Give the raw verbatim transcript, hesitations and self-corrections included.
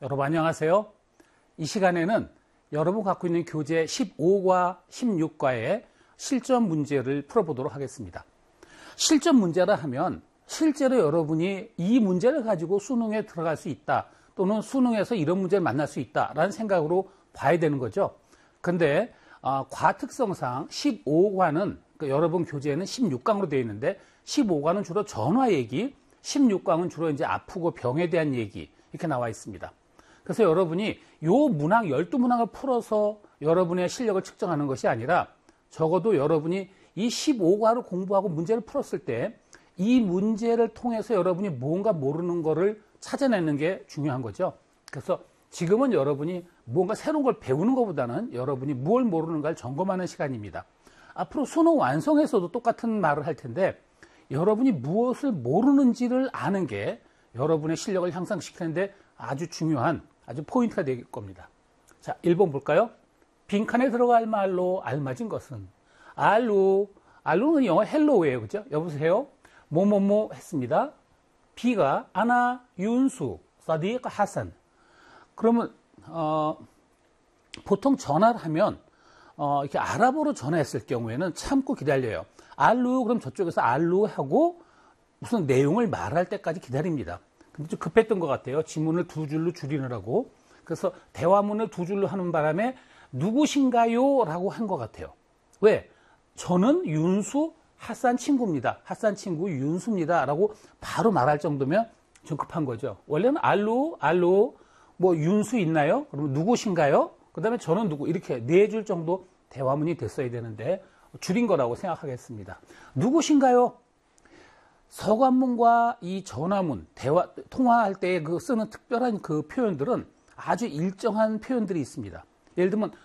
여러분 안녕하세요. 이 시간에는 여러분 갖고 있는 교재 십오 과 십육 과의 실전 문제를 풀어보도록 하겠습니다. 실전 문제라 하면 실제로 여러분이 이 문제를 가지고 수능에 들어갈 수 있다, 또는 수능에서 이런 문제를 만날 수 있다라는 생각으로 봐야 되는 거죠. 근데 어, 과특성상 십오 과는 그 여러분 교재에는 십육 강으로 되어 있는데 십오 과는 주로 전화 얘기, 십육 강은 주로 이제 아프고 병에 대한 얘기 이렇게 나와 있습니다. 그래서 여러분이 요 문항 열두 문항을 풀어서 여러분의 실력을 측정하는 것이 아니라 적어도 여러분이 이 십오 과를 공부하고 문제를 풀었을 때 이 문제를 통해서 여러분이 뭔가 모르는 거를 찾아내는 게 중요한 거죠. 그래서 지금은 여러분이 뭔가 새로운 걸 배우는 것보다는 여러분이 뭘 모르는가를 점검하는 시간입니다. 앞으로 수능 완성에서도 똑같은 말을 할 텐데 여러분이 무엇을 모르는지를 아는 게 여러분의 실력을 향상시키는데 아주 중요한 아주 포인트가 될 겁니다. 자, 일 번 볼까요? 빈칸에 들어갈 말로 알맞은 것은 알루, 알루는 영어 헬로우예요. 그죠? 여보세요? 뭐뭐뭐 했습니다. B가 아나, 윤수, 사디q, 하산. 그러면 어, 보통 전화를 하면 어, 이렇게 아랍어로 전화했을 경우에는 참고 기다려요. 알루, 그럼 저쪽에서 알루 하고 무슨 내용을 말할 때까지 기다립니다. 근데 좀 급했던 것 같아요. 지문을 두 줄로 줄이느라고. 그래서 대화문을 두 줄로 하는 바람에 누구신가요? 라고 한 것 같아요. 왜? 저는 윤수, 핫산 친구입니다. 핫산 친구 윤수입니다. 라고 바로 말할 정도면 좀 급한 거죠. 원래는 알루, 알루, 뭐 윤수 있나요? 그러면 누구신가요? 그 다음에 저는 누구? 이렇게 네 줄 정도 대화문이 됐어야 되는데 줄인 거라고 생각하겠습니다. 누구신가요? 서관문과 이 전화문, 대화, 통화할 때 그 쓰는 특별한 그 표현들은 아주 일정한 표현들이 있습니다. 예를 들면